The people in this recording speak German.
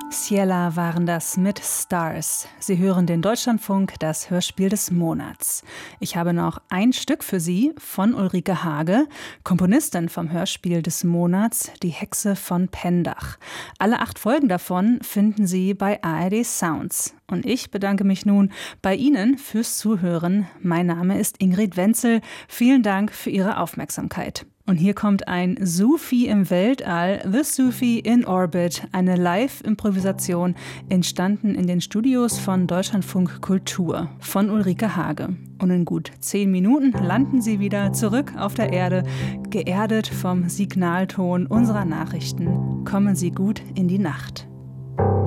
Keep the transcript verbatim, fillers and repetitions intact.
Ciela waren das mit Stars. Sie hören den Deutschlandfunk, das Hörspiel des Monats. Ich habe noch ein Stück für Sie von Ulrike Hage, Komponistin vom Hörspiel des Monats, Die Hexe von Pendach. Alle acht Folgen davon finden Sie bei A R D Sounds. Und ich bedanke mich nun bei Ihnen fürs Zuhören. Mein Name ist Ingrid Wenzel. Vielen Dank für Ihre Aufmerksamkeit. Und hier kommt ein Sufi im Weltall, The Sufi in Orbit, eine Live-Improvisation, entstanden in den Studios von Deutschlandfunk Kultur von Ulrike Hage. Und in gut zehn Minuten landen Sie wieder zurück auf der Erde, geerdet vom Signalton unserer Nachrichten. Kommen Sie gut in die Nacht.